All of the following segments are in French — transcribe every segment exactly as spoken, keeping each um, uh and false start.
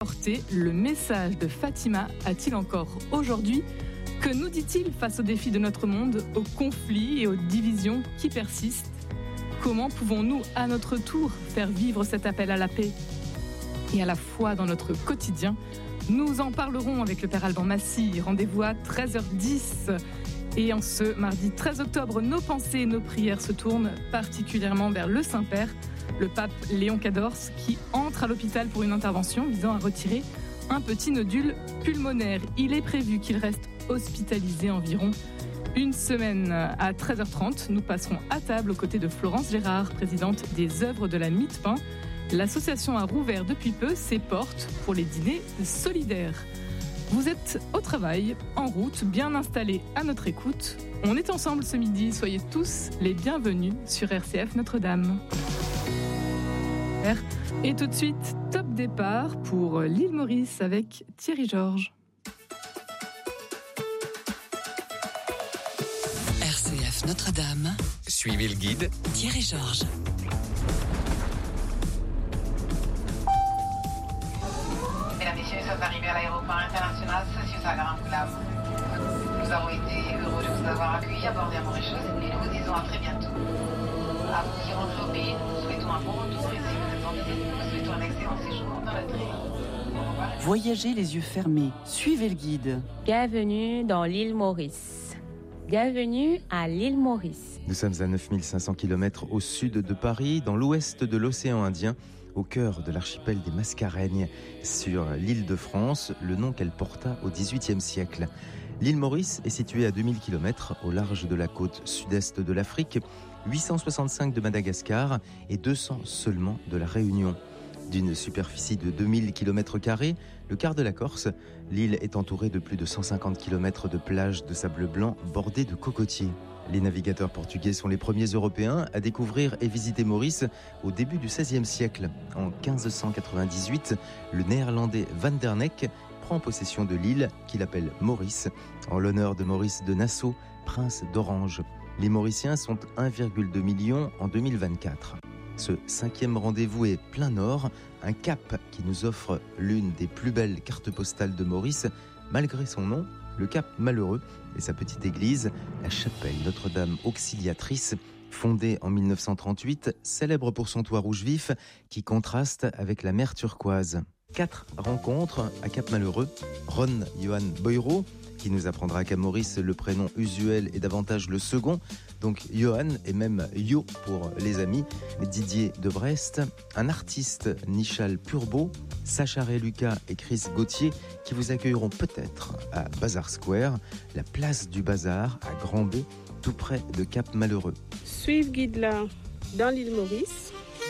Porter le message de Fatima a-t-il encore aujourd'hui? Que nous dit-il face aux défis de notre monde, aux conflits et aux divisions qui persistent? Comment pouvons-nous, à notre tour, faire vivre cet appel à la paix et à la foi dans notre quotidien? Nous en parlerons avec le Père Alban Massy. Rendez-vous à treize heures dix. Et en ce mardi treize octobre, nos pensées et nos prières se tournent particulièrement vers le Saint-Père, le pape Léon quatorze, qui entre à l'hôpital pour une intervention visant à retirer un petit nodule pulmonaire. Il est prévu qu'il reste hospitalisé environ une semaine. À treize heures trente, nous passerons à table aux côtés de Florence Gérard, présidente des œuvres de la Mie-de-Pain. L'association a rouvert depuis peu ses portes pour les dîners solidaires. Vous êtes au travail, en route, bien installés à notre écoute. On est ensemble ce midi, soyez tous les bienvenus sur R C F Notre-Dame. Et tout de suite, top départ pour l'île Maurice avec Thierry Georges. R C F Notre-Dame. Suivez le guide Thierry Georges. Mesdames et messieurs, nous sommes arrivés à l'aéroport international Saint-Cyr-Sagar-Angoulave. Nous avons été heureux de vous avoir accueillis à bord d'Air Mauritius et nous vous disons à très bientôt. À vous qui rentrez au pays, nous vous souhaitons un bon retour et si vous êtes en visite, nous vous souhaitons un excellent séjour dans notre île. Voyagez les yeux fermés, suivez le guide. Bienvenue dans l'île Maurice. Bienvenue à l'île Maurice. Nous sommes à neuf mille cinq cents kilomètres au sud de Paris, dans l'ouest de l'océan Indien, au cœur de l'archipel des Mascareignes, sur l'île de France, le nom qu'elle porta au dix-huitième siècle. L'île Maurice est située à deux mille kilomètres au large de la côte sud-est de l'Afrique, huit cent soixante-cinq de Madagascar et deux cents seulement de la Réunion. D'une superficie de deux mille kilomètres carrés, le quart de la Corse, l'île est entourée de plus de cent cinquante kilomètres de plages de sable blanc bordées de cocotiers. Les navigateurs portugais sont les premiers Européens à découvrir et visiter Maurice au début du seizième siècle. En quinze cent quatre-vingt-dix-huit, le néerlandais Van der Neck prend possession de l'île qu'il appelle Maurice, en l'honneur de Maurice de Nassau, prince d'Orange. Les Mauriciens sont un virgule deux million en deux mille vingt-quatre. Ce cinquième rendez-vous est plein nord, un cap qui nous offre l'une des plus belles cartes postales de Maurice, malgré son nom, le Cap Malheureux, et sa petite église, la chapelle Notre-Dame Auxiliatrice, fondée en mille neuf cent trente-huit, célèbre pour son toit rouge vif qui contraste avec la mer turquoise. Quatre rencontres à Cap Malheureux. Ron Johan Boiro, qui nous apprendra qu'à Maurice, le prénom usuel est davantage le second, donc Johan et même Yo pour les amis. Didier de Brest, un artiste, Nichal Purbeau, Sacha Ray Lucas et Chris Gauthier, qui vous accueilleront peut-être à Bazar Square, la place du Bazar à Grand-B, tout près de Cap Malheureux. Suivez guide là dans l'île Maurice.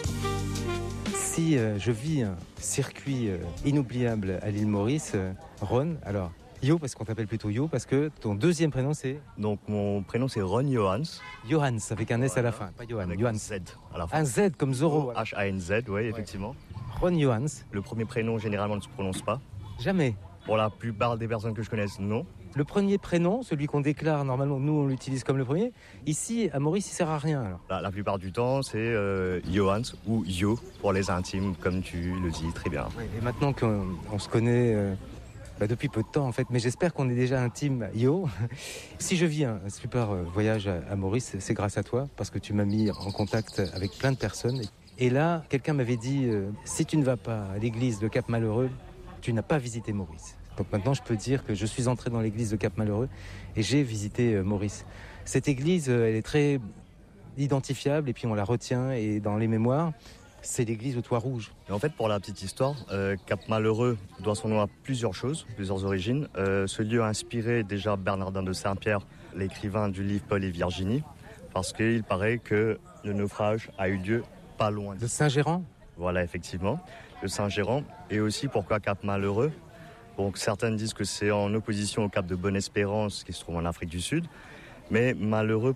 Si euh, je vis un circuit euh, inoubliable à l'île Maurice, euh, Ron, alors Yo, parce qu'on t'appelle plutôt Yo, parce que ton deuxième prénom c'est... Donc mon prénom c'est Ron Johans. Johans, avec un S voilà. à la fin, pas Johan, Avec Johans. un Z à la fin. Un Z comme Zorro. H A N Z, oui, ouais. Effectivement. Ron Johans. Le premier prénom généralement ne se prononce pas. Jamais. Pour la plupart des personnes que je connaisse, non. Le premier prénom, celui qu'on déclare normalement, nous on l'utilise comme le premier. Ici, à Maurice, il sert à rien alors. La, la plupart du temps, c'est euh, Johans ou Yo pour les intimes, comme tu le dis très bien. Ouais, et maintenant qu'on on se connaît euh, bah, depuis peu de temps en fait, mais j'espère qu'on est déjà intime, Yo. Si je vis un, un super euh, voyage à, à Maurice, c'est grâce à toi, parce que tu m'as mis en contact avec plein de personnes. Et là, quelqu'un m'avait dit, euh, si tu ne vas pas à l'église de Cap Malheureux, tu n'as pas visité Maurice. Donc maintenant, je peux dire que je suis entré dans l'église de Cap Malheureux et j'ai visité euh, Maurice. Cette église, euh, elle est très identifiable et puis on la retient et dans les mémoires, c'est l'église au toit rouge. Et en fait, pour la petite histoire, euh, Cap Malheureux doit son nom à plusieurs choses, plusieurs origines. Euh, ce lieu a inspiré déjà Bernardin de Saint-Pierre, l'écrivain du livre Paul et Virginie, parce qu'il paraît que le naufrage a eu lieu pas loin de Saint-Géran. Voilà, effectivement, de Saint-Géran. Et aussi, pourquoi Cap Malheureux ? Donc certaines disent que c'est en opposition au cap de Bonne-Espérance qui se trouve en Afrique du Sud, mais malheureux